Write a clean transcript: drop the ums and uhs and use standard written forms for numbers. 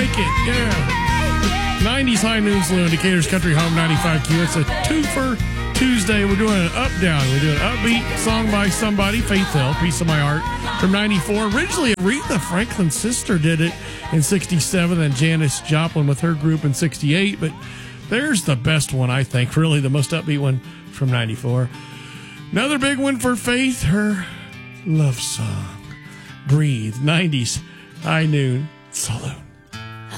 like it. Yeah. 90s High Noon Saloon, Decatur's Country Home 95Q. It's a twofer Tuesday. We're doing an up-down. We're doing an upbeat song by somebody, Faith Hill, Piece of My Heart, from 94. Originally, Aretha Franklin's sister did it in 67, and Janis Joplin with her group in 68. But there's the best one, I think, really the most upbeat one from 94. Another big one for Faith, her love song, Breathe, 90s High Noon Saloon.